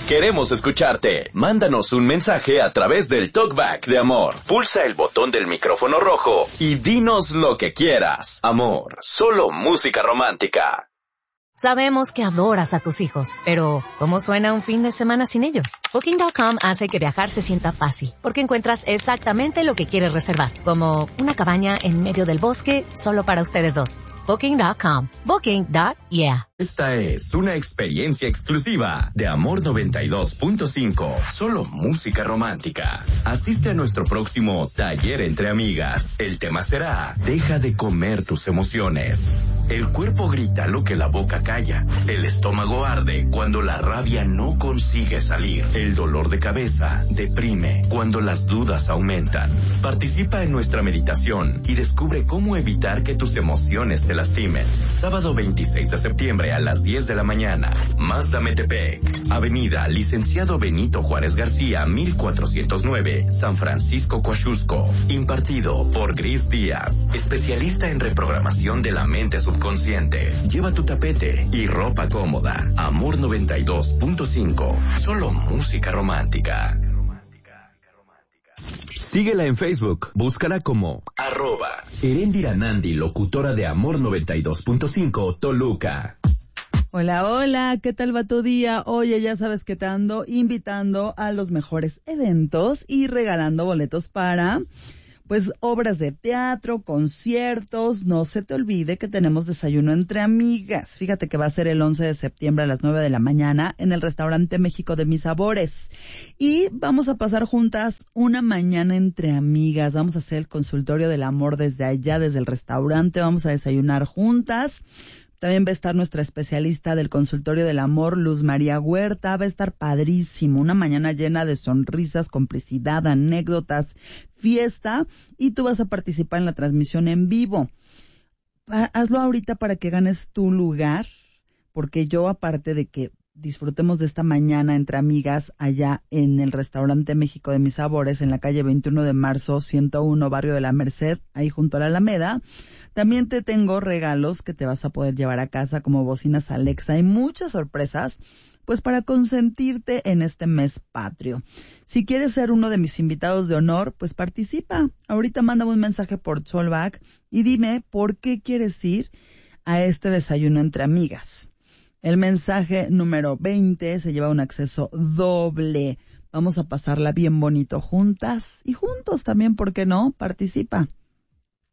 Queremos escucharte. Mándanos un mensaje a través del TalkBack de Amor. Pulsa el botón del micrófono rojo y dinos lo que quieras. Amor, solo música romántica. Sabemos que adoras a tus hijos, pero ¿cómo suena un fin de semana sin ellos? Booking.com hace que viajar se sienta fácil, porque encuentras exactamente lo que quieres reservar, como una cabaña en medio del bosque solo para ustedes dos. Booking.com. Booking.yeah. Esta es una experiencia exclusiva de Amor 92.5. Solo música romántica. Asiste a nuestro próximo taller entre amigas. El tema será: deja de comer tus emociones. El cuerpo grita lo que la boca calla. El estómago arde cuando la rabia no consigue salir. El dolor de cabeza deprime cuando las dudas aumentan. Participa en nuestra meditación y descubre cómo evitar que tus emociones te lastimen. Sábado 26 de septiembre a las 10 de la mañana. Mazda Metepec. Avenida Licenciado Benito Juárez García, 1409, San Francisco, Coaxusco. Impartido por Gris Díaz, especialista en reprogramación de la mente subconsciente. Lleva tu tapete y ropa cómoda. Amor 92.5. Solo música romántica. Síguela en Facebook. Búscala como @Erendira Nandi, locutora de Amor 92.5 Toluca. Hola, hola, ¿qué tal va tu día? Oye, ya sabes que te ando invitando a los mejores eventos y regalando boletos para, pues, obras de teatro, conciertos. No se te olvide que tenemos desayuno entre amigas. Fíjate que va a ser el 11 de septiembre a las 9 de la mañana en el restaurante México de Mis Sabores. Y vamos a pasar juntas una mañana entre amigas. Vamos a hacer el consultorio del amor desde allá, desde el restaurante. Vamos a desayunar juntas. También va a estar nuestra especialista del consultorio del amor, Luz María Huerta. Va a estar padrísimo. Una mañana llena de sonrisas, complicidad, anécdotas, fiesta. Y tú vas a participar en la transmisión en vivo. Hazlo ahorita para que ganes tu lugar, porque yo, aparte de que disfrutemos de esta mañana entre amigas allá en el restaurante México de Mis Sabores, en la calle 21 de marzo, 101, barrio de la Merced, ahí junto a la Alameda, también te tengo regalos que te vas a poder llevar a casa, como bocinas Alexa y muchas sorpresas, pues para consentirte en este mes patrio. Si quieres ser uno de mis invitados de honor, pues participa. Ahorita mándame un mensaje por Talkback y dime por qué quieres ir a este desayuno entre amigas. El mensaje número 20 se lleva un acceso doble. Vamos a pasarla bien bonito juntas y juntos también, ¿por qué no? Participa.